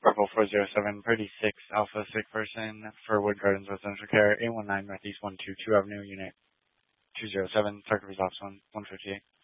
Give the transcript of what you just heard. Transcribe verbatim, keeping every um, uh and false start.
Purple four zero seven, thirty-six Alpha Sick Person for Wood Gardens Residential Care, eight one nine Northeast one two two Avenue, Unit two zero seven, Circuit Results one, one fifty-eight.